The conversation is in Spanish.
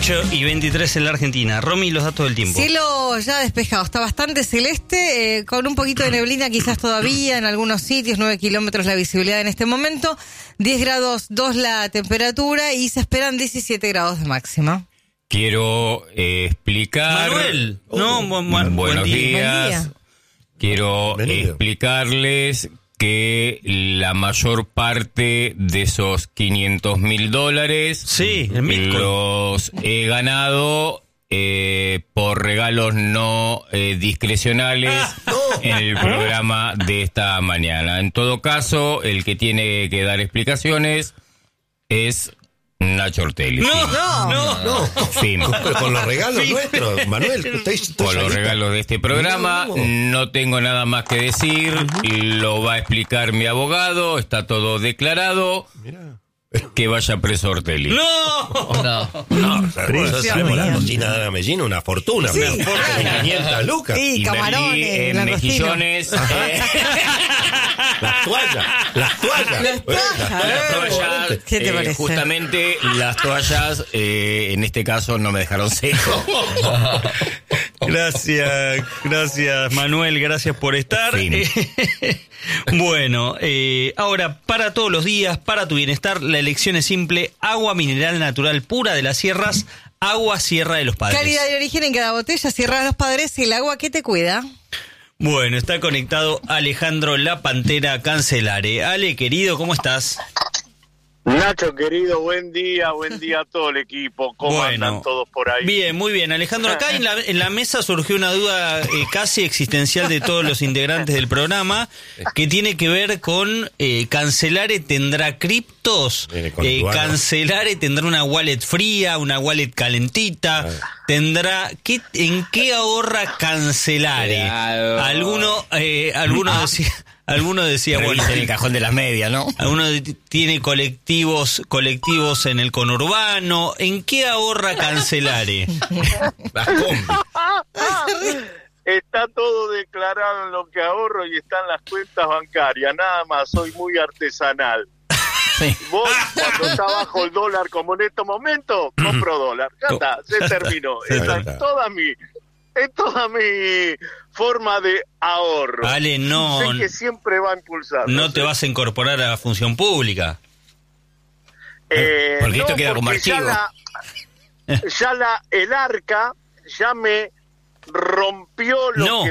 8:23 en la Argentina. Romy, los datos del tiempo. Cielo ya despejado, está bastante celeste, con un poquito de neblina quizás todavía en algunos sitios, 9 kilómetros la visibilidad en este momento, 10 grados 2 la temperatura y se esperan 17 grados de máxima. Quiero explicar... Manuel, buenos Buen días. día. Quiero explicarles que la mayor parte de esos $500,000 sí, en Bitcoin, los he ganado por regalos no discrecionales en el programa de esta mañana. En todo caso, el que tiene que dar explicaciones es Nacho Ortelli. No. Fin. Con los regalos nuestros, Manuel. Con los regalos de este programa, no tengo nada más que decir. Lo va a explicar mi abogado. Está todo declarado. Mirá. Que vaya preso Ortelli. No, sabemos la cocina de Medellín, una fortuna. Sí, Una fortuna de 500 lucas. Sí, Y camarones, Merlí en langostino. mejillones. Las toallas. Las toallas. ¿Qué te parece? Justamente las toallas, en este caso, no me dejaron seco. Gracias Manuel, gracias por estar. Bueno, ahora para todos los días, para tu bienestar, la elección es simple: agua mineral natural pura de las sierras, agua Sierra de los Padres. Calidad de origen en cada botella, Sierra de los Padres, el agua que te cuida. Bueno, está conectado Alejandro La Pantera Cancelare. Ale, querido, ¿cómo estás? Nacho, querido, buen día a todo el equipo. ¿Cómo andan todos por ahí? Bien, muy bien. Alejandro, acá en la mesa surgió una duda casi existencial de todos los integrantes del programa, que tiene que ver con Cancelare tendrá criptos, Cancelare tendrá una wallet fría, una wallet calentita, tendrá... ¿En qué ahorra Cancelare? Alguno decía, bueno, en el cajón de las medias, ¿no? Alguno tiene colectivos en el conurbano. ¿En qué ahorra Cancelare? Las combi. Está todo declarado en lo que ahorro y están las cuentas bancarias. Nada más, soy muy artesanal. Sí. Vos, cuando está bajo el dólar, como en estos momentos, compro dólar. Ya está, se terminó. Esa es toda mi forma de ahorro. Ale, no. Sé que siempre va a impulsar. No te vas a incorporar a la función pública. Porque esto queda como archivo. El ARCA ya me rompió lo que